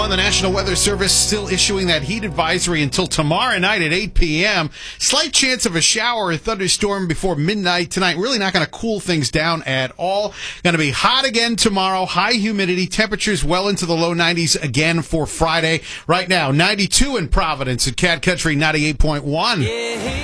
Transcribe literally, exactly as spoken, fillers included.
The National Weather Service still issuing that heat advisory until tomorrow night at eight p.m. Slight chance of a shower or thunderstorm before midnight tonight. Really not going to cool things down at all. Going to be hot again tomorrow. High humidity. Temperatures well into the low nineties again for Friday. Right now, ninety-two in Providence at Cat Country ninety-eight point one.